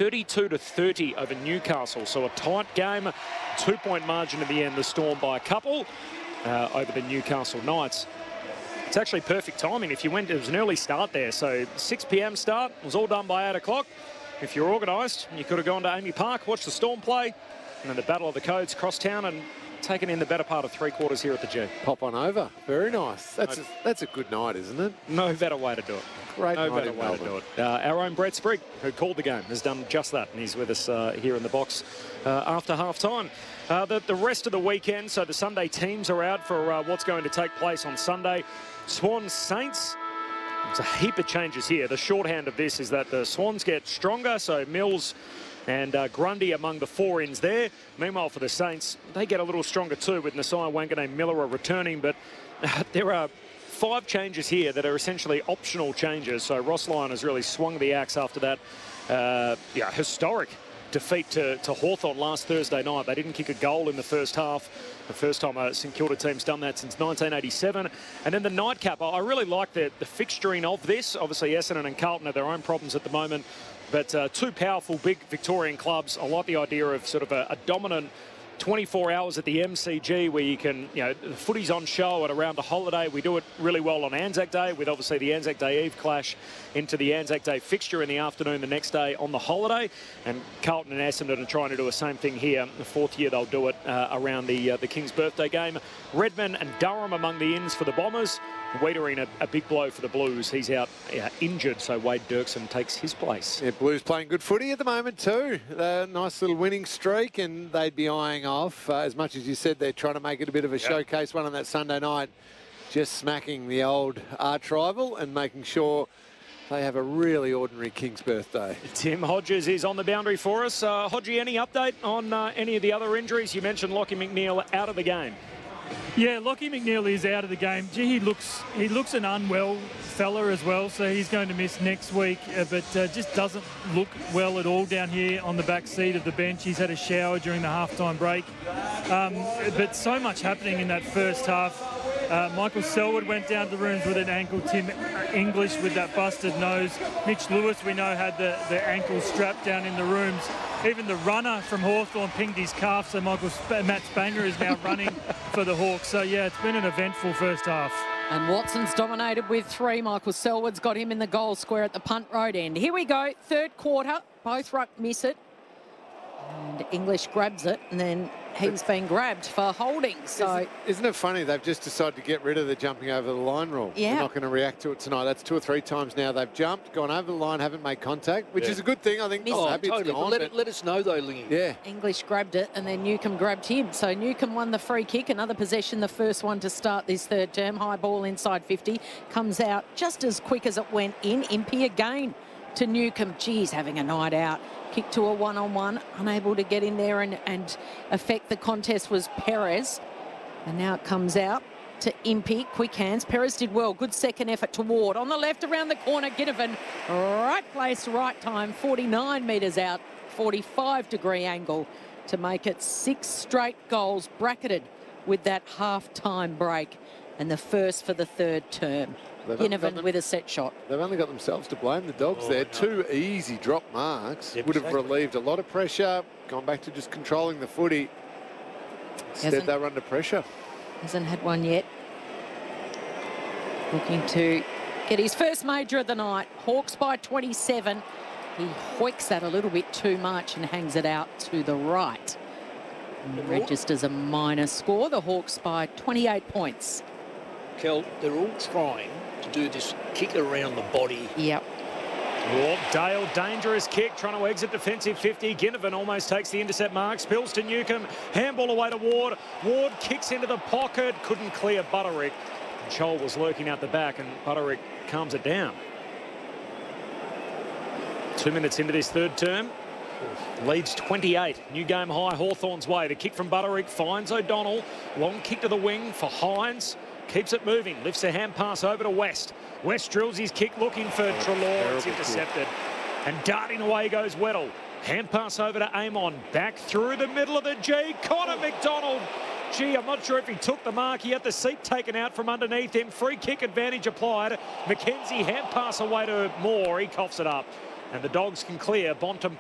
32-30 over Newcastle. So a tight game, 2-point margin at the end. The Storm by a couple over the Newcastle Knights. It's actually perfect timing. If you went, it was an early start there. So 6 p.m. start. It was all done by 8 o'clock. If you're organised, you could have gone to Amy Park, watched the Storm play, and then the Battle of the Codes cross town and taken in the better part of 3/4 here at the G. Pop on over. Very nice. That's a good night, isn't it? No better way to do it. Great no night better in way Melbourne. to do it. Our own Brett Sprigg, who called the game, has done just that, and he's with us here in the box after half-time. The rest of the weekend, so the Sunday teams are out for what's going to take place on Sunday. Swans Saints. There's a heap of changes here. The shorthand of this is that the Swans get stronger, so Mills and Grundy among the 4-ins there. Meanwhile, for the Saints, they get a little stronger too with Nasai Wanganeen Miller returning, but there are 5 changes here that are essentially optional changes. So Ross Lyon has really swung the axe after that historic defeat to Hawthorn last Thursday night. They didn't kick a goal in the first half. The first time a St Kilda team's done that since 1987. And then the nightcap, I really like the fixturing of this. Obviously, Essendon and Carlton have their own problems at the moment. But 2 powerful, big Victorian clubs. I like the idea of sort of a dominant 24 hours at the MCG where you can, the footy's on show at around the holiday. We do it really well on Anzac Day with obviously the Anzac Day Eve clash into the Anzac Day fixture in the afternoon the next day on the holiday. And Carlton and Essendon are trying to do the same thing here. The 4th year they'll do it around the King's birthday game. Redmond and Durham among the ins for the Bombers. Wiedering a big blow for the Blues. He's out injured, so Wade Dirksen takes his place. Yeah, Blues playing good footy at the moment too. Nice little winning streak, and they'd be eyeing off. As much as you said, they're trying to make it a bit of a showcase one on that Sunday night. Just smacking the old arch rival and making sure they have a really ordinary King's birthday. Tim Hodges is on the boundary for us. Hodgie, any update on any of the other injuries? You mentioned Lockie McNeil out of the game. Yeah, Lockie McNeil is out of the game. Gee, he looks an unwell fella as well, so he's going to miss next week, but just doesn't look well at all down here on the back seat of the bench. He's had a shower during the halftime break. But so much happening in that first half. Michael Selwood went down to the rooms with an ankle. Tim English with that busted nose. Mitch Lewis, we know, had the ankle strapped down in the rooms. Even the runner from Hawthorn pinged his calf, so Matt Spanger is now running for the Hawks. So, yeah, it's been an eventful first half. And Watson's dominated with 3. Michael Selwood's got him in the goal square at the punt road end. Here we go, 3rd quarter. Both ruck miss it. And English grabs it, and then he's been grabbed for holding. So Isn't it funny? They've just decided to get rid of the jumping over the line rule. Yeah. They're not going to react to it tonight. That's 2 or 3 times now they've jumped, gone over the line, haven't made contact, which is a good thing. I think happy it's totally. gone, Let us know, though, Lingy. Yeah. English grabbed it, and then Newcombe grabbed him. So Newcombe won the free kick. Another possession, the first one to start this 3rd term. High ball inside 50. Comes out just as quick as it went in. Impey again to Newcombe. Geez, having a night out. Kick to a one-on-one, unable to get in there and affect the contest was Perez. And now it comes out to Impey. Quick hands. Perez did well. Good second effort to Ward. On the left, around the corner, Ginnivan. Right place, right time. 49 metres out. 45-degree angle to make it 6 straight goals bracketed with that half-time break. And the first for the 3rd term. Ginnivan with a set shot. They've only got themselves to blame, the Dogs there. 2 easy drop marks. Yep, would have relieved a lot of pressure, gone back to just controlling the footy. Instead, they were under pressure. Hasn't had one yet. Looking to get his first major of the night. Hawks by 27. He hoiks that a little bit too much and hangs it out to the right. And registers a minor score. The Hawks by 28 points. Kel, they're all trying to do this kick around the body. Yep. Oh, Dale, dangerous kick, trying to exit defensive 50. Ginnivan almost takes the intercept mark, spills to Newcombe, handball away to Ward. Ward kicks into the pocket, couldn't clear Butterick. Chol was lurking out the back and Butterick calms it down. 2 minutes into this 3rd term. Leads 28. New game high, Hawthorn's way. The kick from Butterick finds O'Donnell. Long kick to the wing for Hines. Keeps it moving, lifts a hand pass over to West. West drills his kick looking for Treloar. It's intercepted. And darting away goes Weddle. Hand pass over to Amon. Back through the middle of the G. Connor McDonald. Gee, I'm not sure if he took the mark. He had the seat taken out from underneath him. Free kick advantage applied. McKenzie hand pass away to Moore. He coughs it up. And the Dogs can clear. Bontham